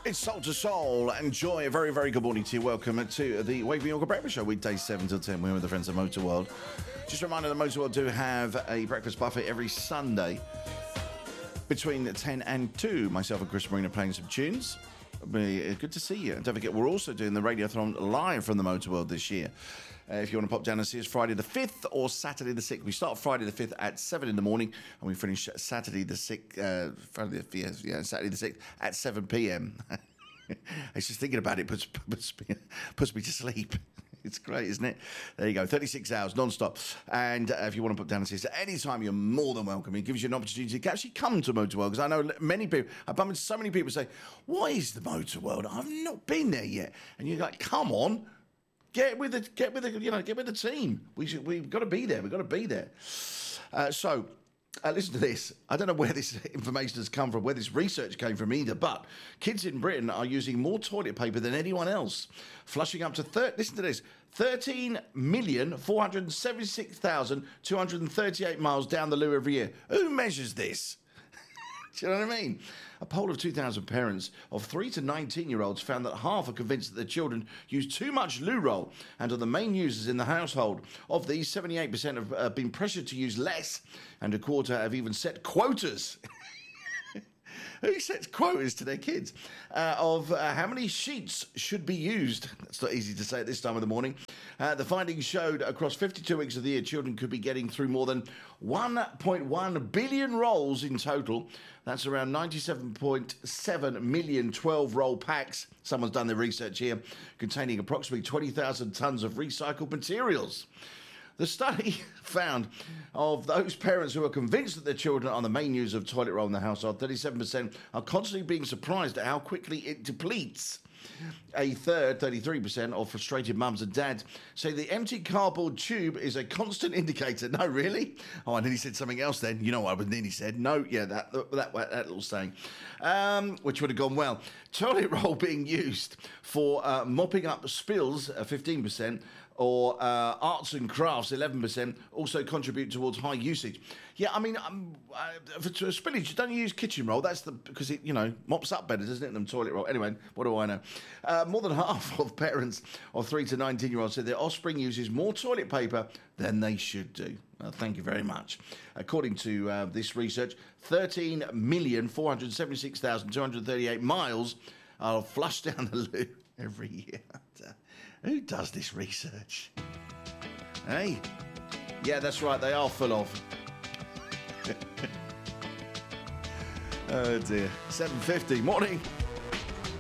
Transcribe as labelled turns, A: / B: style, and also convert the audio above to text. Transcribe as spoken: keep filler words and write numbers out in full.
A: It's Soul to Soul and Joy. A very, very good morning to you. Welcome to the Wake Me Yorker Breakfast Show, weekdays seven till ten. We're with the friends of Motor World. Just a reminder, the Motor World do have a breakfast buffet every Sunday between ten and two. Myself and Chris Marina playing some tunes. It'll be good to see you. And don't forget, we're also doing the Radiothon live from the Motor World this year. Uh, if you want to pop down and see us Friday the fifth or Saturday the sixth. We start Friday the fifth at seven in the morning and we finish Saturday the sixth, uh, Friday the fifth, yeah, Saturday the sixth at seven p.m. I was just thinking about it, puts, puts, me, puts me to sleep. It's great, isn't it? There you go, thirty-six hours non-stop. And uh, if you want to pop down and see us at any time, you're more than welcome. It gives you an opportunity to actually come to Motor World, because I know many people, I bump into so many people say, what is the Motor World? I've not been there yet. And you're like, come on. Get with the, get with the, you know, get with the team. We should, we've got to be there. We've got to be there. Uh, so, uh, listen to this. I don't know where this information has come from, where this research came from either, but kids in Britain are using more toilet paper than anyone else, flushing up to, thir- listen to this, thirteen million four hundred seventy-six thousand two hundred thirty-eight miles down the loo every year. Who measures this? Do you know what I mean? A poll of two thousand parents of three to nineteen-year-olds found that half are convinced that their children use too much loo roll and are the main users in the household. Of these, seventy-eight percent have uh, been pressured to use less, and a quarter have even set quotas. Who sets quotas to their kids uh, of uh, how many sheets should be used? That's not easy to say at this time of the morning. Uh, the findings showed across fifty-two weeks of the year, children could be getting through more than one point one billion rolls in total. That's around ninety-seven point seven million twelve-roll packs. Someone's done their research here, containing approximately twenty thousand tonnes of recycled materials. The study found of those parents who are convinced that their children are the main user of toilet roll in the household, thirty-seven percent are constantly being surprised at how quickly it depletes. A third, thirty-three percent, of frustrated mums and dads say the empty cardboard tube is a constant indicator. No, really? Oh, I nearly said something else then. You know what I was nearly said? No, yeah, that that, that, that little saying, um, which would have gone well. Toilet roll being used for uh, mopping up spills, uh, fifteen percent, or uh, arts and crafts, eleven percent, also contribute towards high usage. Yeah, I mean, um, uh, for to a spillage, don't you use kitchen roll? That's the, because it, you know, mops up better, doesn't it, than toilet roll? Anyway, what do I know? Uh, more than half of parents of three to nineteen-year-olds said their offspring uses more toilet paper than they should do. Well, thank you very much. According to uh, this research, thirteen million four hundred seventy-six thousand two hundred thirty-eight miles are flushed down the loo every year. Who does this research? Hey? Yeah, that's right, they are full of. Oh dear. seven fifty, morning.